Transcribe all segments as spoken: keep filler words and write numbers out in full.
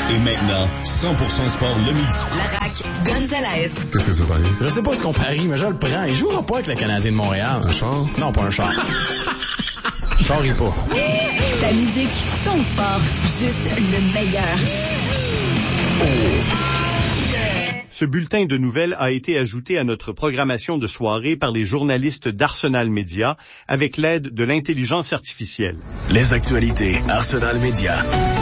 Et maintenant, cent pour cent sport le midi. La R A C, Gonzalez. Qu'est-ce que c'est pareil? Je sais pas ce qu'on parie, mais je le prends. Il jouera pas avec le Canadien de Montréal. Un char? Non, pas un char. Je charrie pas. Ta musique, ton sport, juste le meilleur. Ce bulletin de nouvelles a été ajouté à notre programmation de soirée par les journalistes d'Arsenal Media avec l'aide de l'intelligence artificielle. Les actualités Arsenal Media.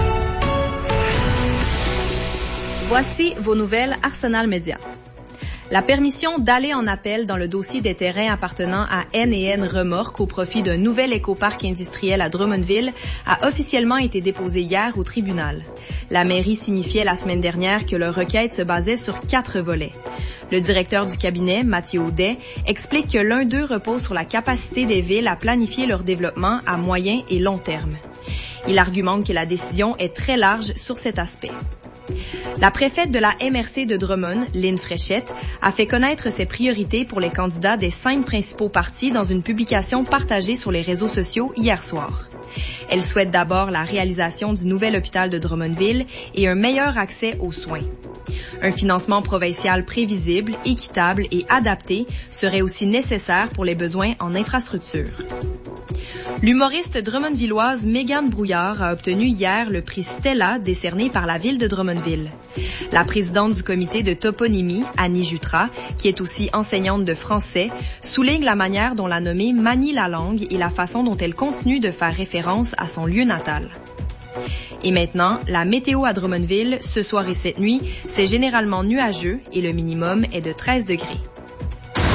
Voici vos nouvelles Arsenal Media. La permission d'aller en appel dans le dossier des terrains appartenant à N et N Remorque au profit d'un nouvel écoparc industriel à Drummondville a officiellement été déposée hier au tribunal. La mairie signifiait la semaine dernière que leur requête se basait sur quatre volets. Le directeur du cabinet, Mathieu Audet, explique que l'un d'eux repose sur la capacité des villes à planifier leur développement à moyen et long terme. Il argumente que la décision est très large sur cet aspect. La préfète de la M R C de Drummond, Lynn Fréchette, a fait connaître ses priorités pour les candidats des cinq principaux partis dans une publication partagée sur les réseaux sociaux hier soir. Elle souhaite d'abord la réalisation du nouvel hôpital de Drummondville et un meilleur accès aux soins. Un financement provincial prévisible, équitable et adapté serait aussi nécessaire pour les besoins en infrastructure. L'humoriste drummondvilloise Mégane Brouillard a obtenu hier le prix Stella décerné par la ville de Drummondville. La présidente du comité de toponymie, Annie Jutras, qui est aussi enseignante de français, souligne la manière dont la nommée manie la langue et la façon dont elle continue de faire référence à son lieu natal. Et maintenant, la météo à Drummondville, ce soir et cette nuit, c'est généralement nuageux et le minimum est de treize degrés.